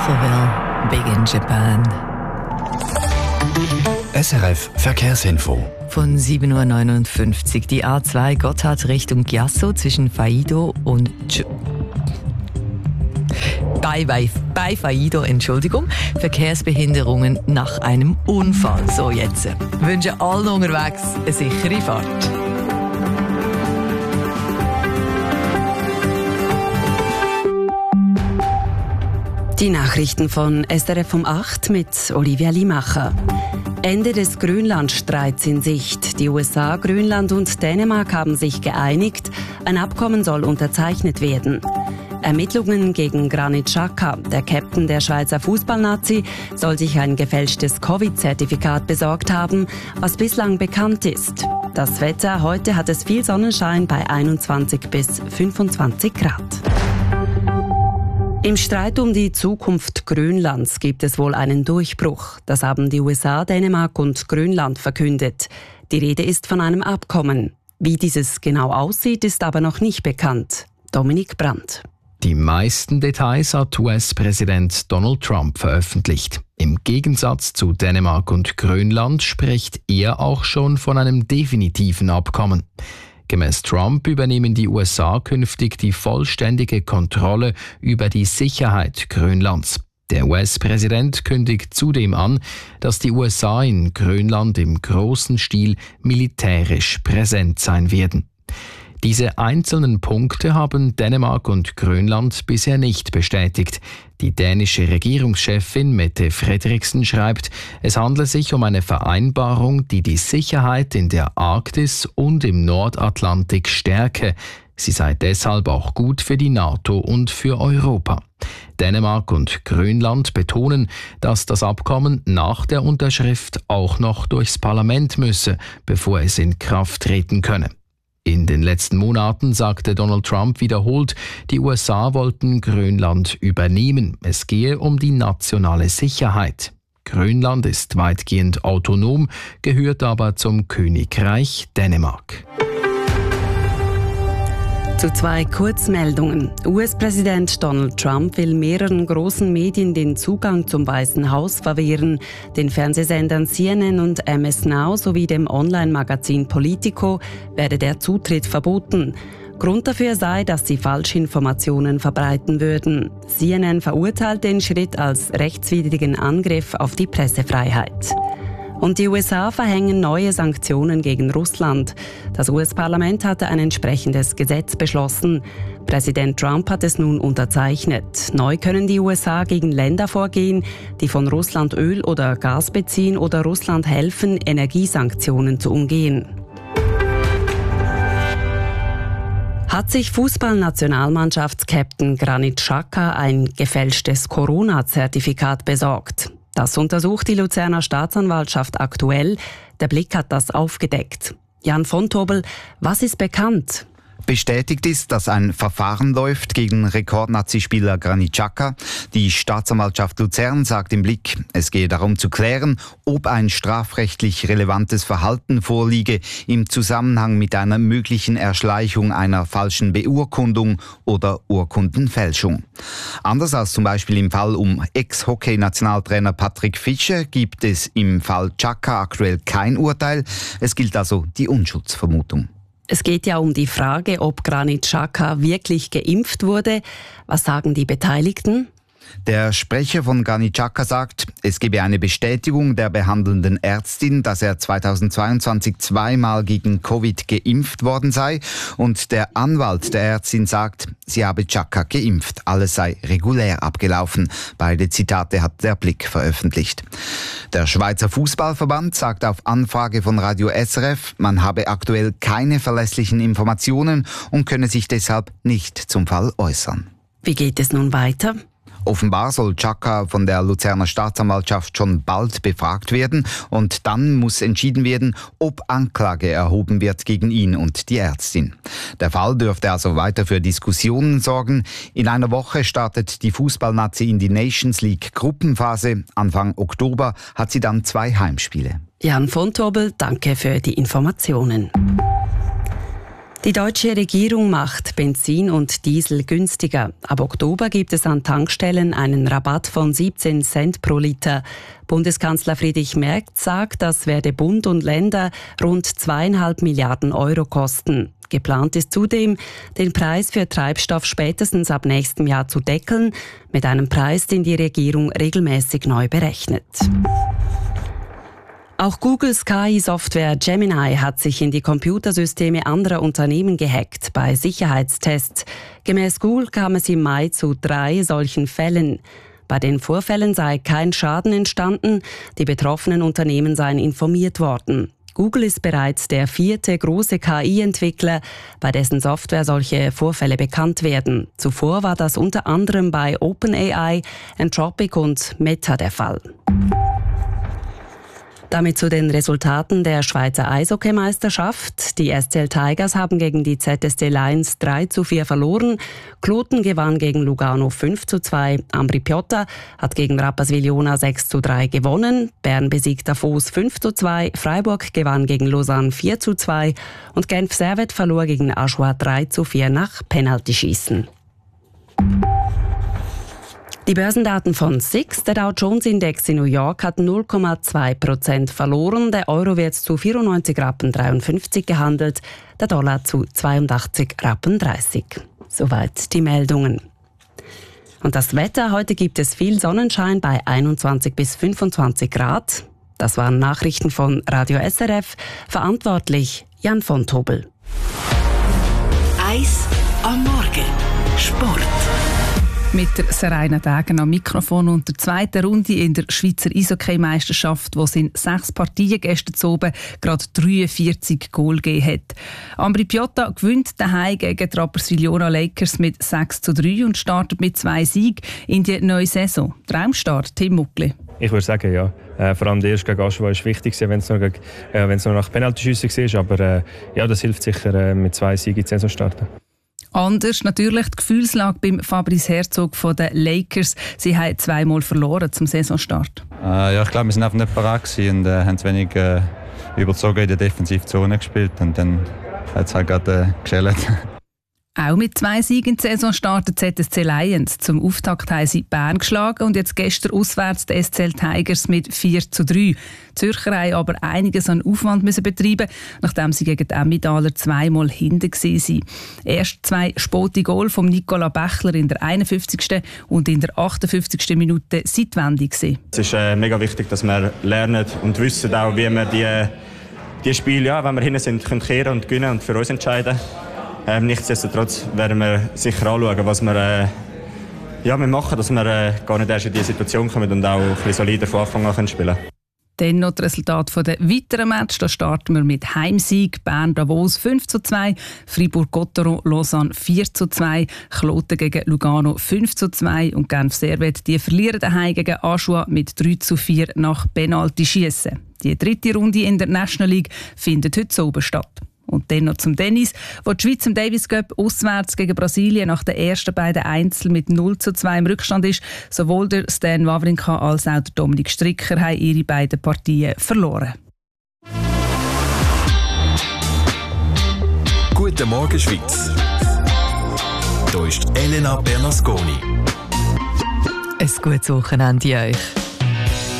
Alphaville, Big in Japan. SRF Verkehrsinfo. Von 7.59 Uhr die A2 Gotthard Richtung Chiasso zwischen Faido und bei Faido, Verkehrsbehinderungen nach einem Unfall. So jetzt. Wünsche allen unterwegs eine sichere Fahrt. Die Nachrichten von SRF um 8 mit Olivia Limacher. Ende des Grönlandstreits in Sicht. Die USA, Grönland und Dänemark haben sich geeinigt. Ein Abkommen soll unterzeichnet werden. Ermittlungen gegen Granit Xhaka. Der Captain der Schweizer Fußballnazi soll sich ein gefälschtes Covid-Zertifikat besorgt haben, was bislang bekannt ist. Das Wetter: heute hat es viel Sonnenschein bei 21 bis 25 Grad. Im Streit um die Zukunft Grönlands gibt es wohl einen Durchbruch. Das haben die USA, Dänemark und Grönland verkündet. Die Rede ist von einem Abkommen. Wie dieses genau aussieht, ist aber noch nicht bekannt. Dominik Brandt. Die meisten Details hat US-Präsident Donald Trump veröffentlicht. Im Gegensatz zu Dänemark und Grönland spricht er auch schon von einem definitiven Abkommen. Gemäß Trump übernehmen die USA künftig die vollständige Kontrolle über die Sicherheit Grönlands. Der US-Präsident kündigt zudem an, dass die USA in Grönland im großen Stil militärisch präsent sein werden. Diese einzelnen Punkte haben Dänemark und Grönland bisher nicht bestätigt. Die dänische Regierungschefin Mette Frederiksen schreibt, es handle sich um eine Vereinbarung, die die Sicherheit in der Arktis und im Nordatlantik stärke. Sie sei deshalb auch gut für die NATO und für Europa. Dänemark und Grönland betonen, dass das Abkommen nach der Unterschrift auch noch durchs Parlament müsse, bevor es in Kraft treten könne. In den letzten Monaten sagte Donald Trump wiederholt, die USA wollten Grönland übernehmen. Es gehe um die nationale Sicherheit. Grönland ist weitgehend autonom, gehört aber zum Königreich Dänemark. Zu 2 Kurzmeldungen. US-Präsident Donald Trump will mehreren großen Medien den Zugang zum Weißen Haus verwehren, den Fernsehsendern CNN und MS Now sowie dem Online-Magazin Politico werde der Zutritt verboten. Grund dafür sei, dass sie Falschinformationen verbreiten würden. CNN verurteilt den Schritt als rechtswidrigen Angriff auf die Pressefreiheit. Und die USA verhängen neue Sanktionen gegen Russland. Das US-Parlament hatte ein entsprechendes Gesetz beschlossen. Präsident Trump hat es nun unterzeichnet. Neu können die USA gegen Länder vorgehen, die von Russland Öl oder Gas beziehen oder Russland helfen, Energiesanktionen zu umgehen. Hat sich Fußballnationalmannschaftskapitän Granit Xhaka ein gefälschtes Corona-Zertifikat besorgt? Das untersucht die Luzerner Staatsanwaltschaft aktuell. Der Blick hat das aufgedeckt. Jan von Tobel, was ist bekannt? Bestätigt ist, dass ein Verfahren läuft gegen Rekordnazi-Spieler Granit Xhaka. Die Staatsanwaltschaft Luzern sagt im Blick, es gehe darum zu klären, ob ein strafrechtlich relevantes Verhalten vorliege im Zusammenhang mit einer möglichen Erschleichung einer falschen Beurkundung oder Urkundenfälschung. Anders als zum Beispiel im Fall um Ex-Hockey-Nationaltrainer Patrick Fischer gibt es im Fall Xhaka aktuell kein Urteil. Es gilt also die Unschuldsvermutung. Es geht ja um die Frage, ob Granit Xhaka wirklich geimpft wurde. Was sagen die Beteiligten? Der Sprecher von Granit Xhaka sagt, es gebe eine Bestätigung der behandelnden Ärztin, dass er 2022 zweimal gegen Covid geimpft worden sei. Und der Anwalt der Ärztin sagt, sie habe Xhaka geimpft. Alles sei regulär abgelaufen. Beide Zitate hat der Blick veröffentlicht. Der Schweizer Fußballverband sagt auf Anfrage von Radio SRF, man habe aktuell keine verlässlichen Informationen und könne sich deshalb nicht zum Fall äußern. Wie geht es nun weiter? Offenbar soll Xhaka von der Luzerner Staatsanwaltschaft schon bald befragt werden und dann muss entschieden werden, ob Anklage erhoben wird gegen ihn und die Ärztin. Der Fall dürfte also weiter für Diskussionen sorgen. In einer Woche startet die Fußballnazi in die Nations League Gruppenphase. Anfang Oktober hat sie dann 2 Heimspiele. Jan von Tobel, danke für die Informationen. Die deutsche Regierung macht Benzin und Diesel günstiger. Ab Oktober gibt es an Tankstellen einen Rabatt von 17 Cent pro Liter. Bundeskanzler Friedrich Merz sagt, das werde Bund und Länder rund 2,5 Milliarden Euro kosten. Geplant ist zudem, den Preis für Treibstoff spätestens ab nächstem Jahr zu deckeln, mit einem Preis, den die Regierung regelmäßig neu berechnet. Auch Googles KI-Software Gemini hat sich in die Computersysteme anderer Unternehmen gehackt bei Sicherheitstests. Gemäß Google kam es im Mai zu 3 solchen Fällen. Bei den Vorfällen sei kein Schaden entstanden, die betroffenen Unternehmen seien informiert worden. Google ist bereits der 4. große KI-Entwickler, bei dessen Software solche Vorfälle bekannt werden. Zuvor war das unter anderem bei OpenAI, Anthropic und Meta der Fall. Damit zu den Resultaten der Schweizer Eishockeymeisterschaft. Die SCL Tigers haben gegen die ZSC Lions 3:4 verloren. Kloten gewann gegen Lugano 5:2. Ambri Piotta hat gegen Rapperswil-Jona 6:3 gewonnen. Bern besiegt Davos 5:2. Freiburg gewann gegen Lausanne 4:2. Und Genf Servette verlor gegen Aschua 3:4 nach Penaltyschießen. Die Börsendaten von SIX, der Dow Jones Index in New York, hat 0,2% verloren. Der Euro wird zu 94,53 Rappen gehandelt, der Dollar zu 82,30 Rappen. Soweit die Meldungen. Und das Wetter, heute gibt es viel Sonnenschein bei 21 bis 25 Grad. Das waren Nachrichten von Radio SRF. Verantwortlich Jan von Tobel. Eis am Morgen. Sport. Mit der Seraina Degen am Mikrofon und der zweiten Runde in der Schweizer Eishockey-Meisterschaft, wo es in 6 Partien gestern oben gerade 43 Goal gegeben hat. Ambri Piotta gewinnt daheim gegen die Rapperswil-Jona Lakers mit 6:3 und startet mit 2 Siegen in die neue Saison. Traumstart, Tim Muckli. Ich würde sagen, ja. Vor allem der erste gegen Aschua war wichtig, wenn es noch nach Penaltyschüssen war. Aber das hilft sicher, mit 2 Siegen in die Saison zu starten. Anders natürlich die Gefühlslage beim Fabrice Herzog von den Lakers. Sie haben 2-mal verloren zum Saisonstart. Ich glaube, wir sind einfach nicht bereit gewesen und haben zu wenig überzogen in der Defensivzone gespielt. Und dann hat es halt gerade geschält. Auch mit 2 Siegen in der Saison startet ZSC Lions. Zum Auftakt haben sie Bern geschlagen und jetzt gestern auswärts die SCL Tigers mit 4:3. Die Zürcher haben aber einiges an Aufwand müssen betreiben, nachdem sie gegen die Emmendaler 2-mal hinten waren. Erst 2 späte Goal von Nicolas Bächler in der 51. und in der 58. Minute Zeitwende. Es ist mega wichtig, dass wir lernen und wissen auch, wie wir die Spiele, wenn wir hinten sind, können kehren und gewinnen und für uns entscheiden. Nichtsdestotrotz werden wir sicher anschauen, was wir machen, dass wir gar nicht erst in diese Situation kommen und auch ein bisschen solider von Anfang an spielen können. Dann noch das Resultat der weiteren Matches. Da starten wir mit Heimsieg. Bern-Davos 5:2, Fribourg-Gotteron, Lausanne 4:2, Kloten gegen Lugano 5:2 und Genf Servette, die verlieren daheim gegen Aschua mit 3:4 nach Penaltyschiessen. Die dritte Runde in der National League findet heute oben statt. Und dann noch zum Tennis, wo die Schweiz im Davis Cup auswärts gegen Brasilien nach den ersten beiden Einzel mit 0:2 im Rückstand ist. Sowohl der Stan Wawrinka als auch der Dominik Stricker haben ihre beiden Partien verloren. Guten Morgen Schweiz. Hier ist Elena Bernasconi. Ein gutes Wochenende euch.